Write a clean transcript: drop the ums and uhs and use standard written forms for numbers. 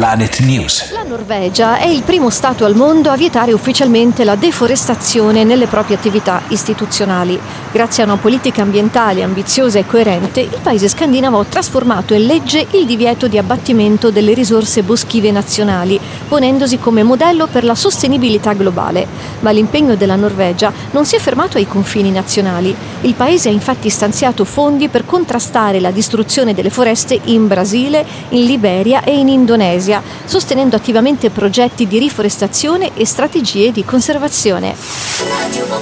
Planet News. La Norvegia è il primo Stato al mondo a vietare ufficialmente la deforestazione nelle proprie attività istituzionali. Grazie a una politica ambientale ambiziosa e coerente, il paese scandinavo ha trasformato in legge il divieto di abbattimento delle risorse boschive nazionali, ponendosi come modello per la sostenibilità globale. Ma l'impegno della Norvegia non si è fermato ai confini nazionali. Il paese ha infatti stanziato fondi per contrastare la distruzione delle foreste in Brasile, in Liberia e in Indonesia, sostenendo attivamente progetti di riforestazione e strategie di conservazione.